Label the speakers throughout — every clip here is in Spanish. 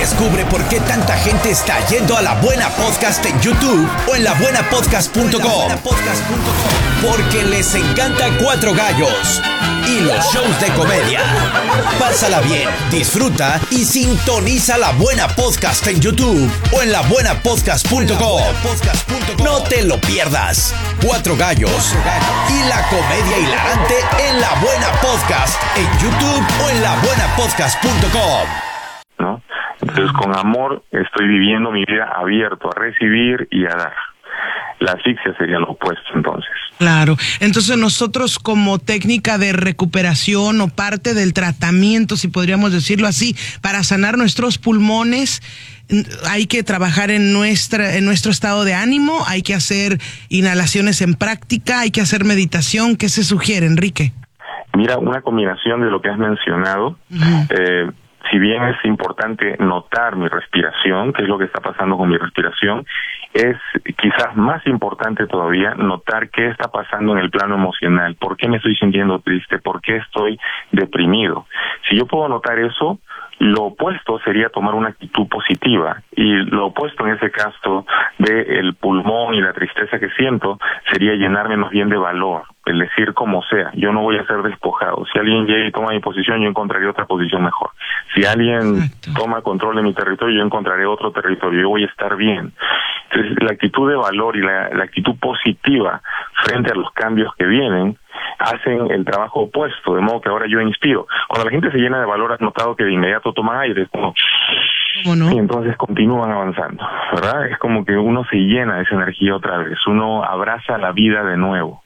Speaker 1: Descubre por qué tanta gente está yendo a La Buena Podcast en YouTube o en labuenapodcast.com. Porque les encanta Cuatro Gallos y los shows de comedia. Pásala bien, disfruta y sintoniza La Buena Podcast en YouTube o en labuenapodcast.com. No te lo pierdas. Cuatro Gallos y la comedia hilarante en La Buena Podcast en YouTube o en labuenapodcast.com.
Speaker 2: ¿No? Entonces, con amor estoy viviendo mi vida abierto a recibir y a dar. La asfixia sería lo opuesto, entonces.
Speaker 3: Claro. Entonces nosotros, como técnica de recuperación o parte del tratamiento, si podríamos decirlo así, para sanar nuestros pulmones, hay que trabajar en nuestro estado de ánimo, hay que hacer inhalaciones en práctica, hay que hacer meditación. ¿Qué se sugiere, Enrique?
Speaker 2: Mira, una combinación de lo que has mencionado. Si bien es importante notar mi respiración, qué es lo que está pasando con mi respiración, es quizás más importante todavía notar qué está pasando en el plano emocional. ¿Por qué me estoy sintiendo triste? ¿Por qué estoy deprimido? Si yo puedo notar eso, lo opuesto sería tomar una actitud positiva, y lo opuesto en ese caso del pulmón y la tristeza que siento sería llenarme más bien de valor, el decir como sea, yo no voy a ser despojado. Si alguien llega y toma mi posición, yo encontraré otra posición mejor. Si alguien toma control de mi territorio, yo encontraré otro territorio, yo voy a estar bien. Entonces, la actitud de valor y la actitud positiva frente a los cambios que vienen hacen el trabajo opuesto, de modo que ahora yo inspiro. Cuando la gente se llena de valor, has notado que de inmediato toman aire, es como...
Speaker 3: ¿Cómo no?
Speaker 2: Y entonces continúan avanzando, ¿verdad? Es como que uno se llena de esa energía otra vez, uno abraza la vida de nuevo.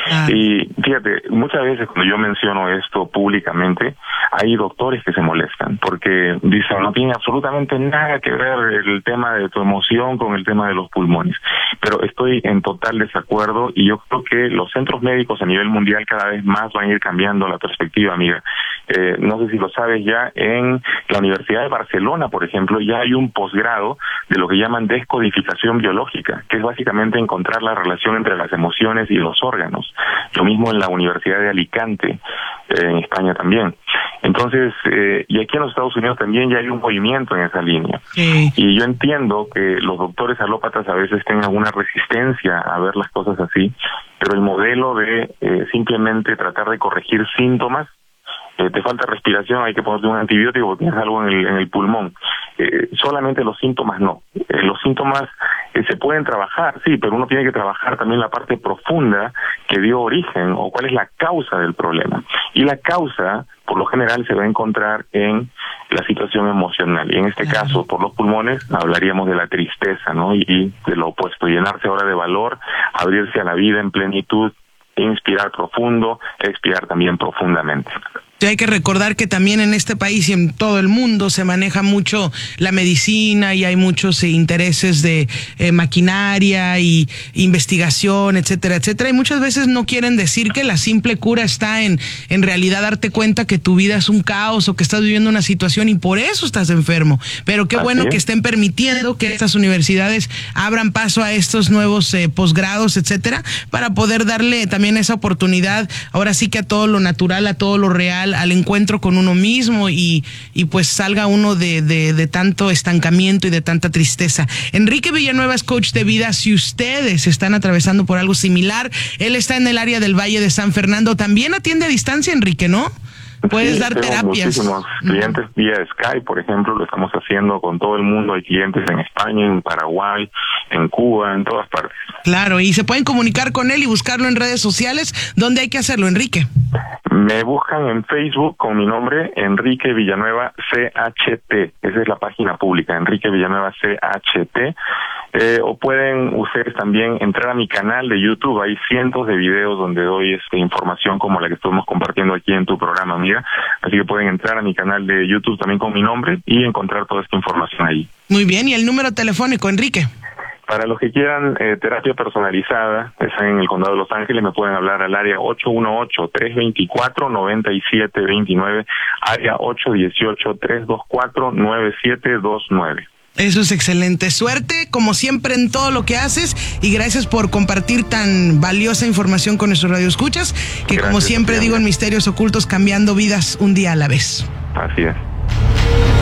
Speaker 2: Y fíjate, muchas veces cuando yo menciono esto públicamente, hay doctores que se molestan porque dicen, no tiene absolutamente nada que ver el tema de tu emoción con el tema de los pulmones. Pero estoy en total desacuerdo, y yo creo que los centros médicos a nivel mundial cada vez más van a ir cambiando la perspectiva, amiga. No sé si lo sabes, ya en la Universidad de Barcelona, por ejemplo, ya hay un posgrado de lo que llaman descodificación biológica, que es básicamente encontrar la relación entre las emociones y los órganos. Lo mismo en la Universidad de Alicante, en España también. Entonces, y aquí en los Estados Unidos también ya hay un movimiento en esa línea. Y yo entiendo que los doctores alópatas a veces tengan alguna resistencia a ver las cosas así, pero el modelo de simplemente tratar de corregir síntomas, te falta respiración, hay que ponerte un antibiótico porque tienes algo en el pulmón. Solamente los síntomas no. Los síntomas se pueden trabajar, sí, pero uno tiene que trabajar también la parte profunda que dio origen, o cuál es la causa del problema. Y la causa, por lo general, se va a encontrar en la situación emocional. Y en este caso, por los pulmones, hablaríamos de la tristeza, ¿no? Y de lo opuesto, llenarse ahora de valor, abrirse a la vida en plenitud, inspirar profundo, expirar también profundamente.
Speaker 3: Hay que recordar que también en este país y en todo el mundo se maneja mucho la medicina, y hay muchos intereses de maquinaria y investigación, etcétera, etcétera. Y muchas veces no quieren decir que la simple cura está en realidad darte cuenta que tu vida es un caos o que estás viviendo una situación y por eso estás enfermo. Pero qué bueno que estén permitiendo que estas universidades abran paso a estos nuevos posgrados, etcétera, para poder darle también esa oportunidad, ahora sí que a todo lo natural, a todo lo real, al encuentro con uno mismo, y pues salga uno de tanto estancamiento y de tanta tristeza. Enrique Villanueva es coach de vida. Si ustedes están atravesando por algo similar, él está en el área del Valle de San Fernando. También atiende a distancia, Enrique, ¿no? Puedes dar terapias.
Speaker 2: Muchísimos clientes vía Skype, por ejemplo, lo estamos haciendo con todo el mundo. Hay clientes en España, en Paraguay, en Cuba, en todas partes. Claro, y se pueden comunicar con él y buscarlo en redes sociales. ¿Dónde hay que hacerlo, Enrique? Me buscan en Facebook con mi nombre, Enrique Villanueva CHT. Esa es la página pública, Enrique Villanueva CHT. O pueden ustedes también entrar a mi canal de YouTube. Hay cientos de videos donde doy información como la que estamos compartiendo aquí en tu programa, amiga. Así que pueden entrar a mi canal de YouTube también con mi nombre y encontrar toda esta información ahí. Muy bien, ¿y el número telefónico, Enrique? Para los que quieran terapia personalizada, están en el Condado de Los Ángeles, me pueden hablar al área 818-324-9729, área 818-324-9729. Eso es excelente. Suerte, como siempre, en todo lo que haces, y gracias por compartir tan valiosa información con nuestros radioescuchas, que gracias, como siempre digo, en Misterios Ocultos, cambiando vidas un día a la vez. Así es.